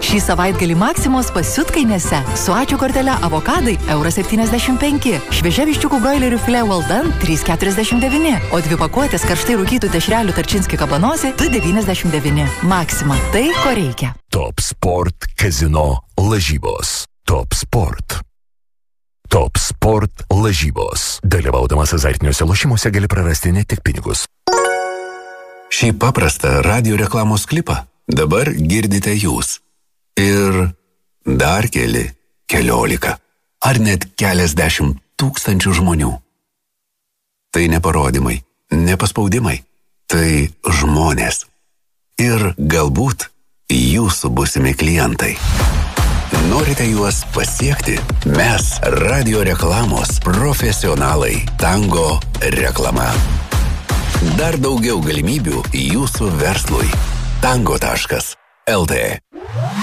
Šį savaitgalį Maksimos pasiutkainėse. Su ačiū kortele avokadai €75. Šviežia viščiukų broilerių filė well done 3,49. O 2 pakuotės karštai rūkytų dešrelių Tarčinski kabanosi 2,99. Maksima. Tai, ko reikia. Top Sport Casino lažybos. Top Sport. Top Sport lažybos. Dalyvaudamas azartiniuose lošimuose gali prarasti ne tik pinigus. Šį paprastą radio reklamos klipą dabar girdite jūs. Ir dar keliolika, ar net keliasdešimt tūkstančių žmonių. Tai ne parodymai, ne paspaudimai, tai žmonės. Ir galbūt jūsų būsimi klientai. Norite juos pasiekti? Mes radio reklamos profesionalai. Tango reklama. Dar daugiau galimybių jūsų verslui. Tango.lt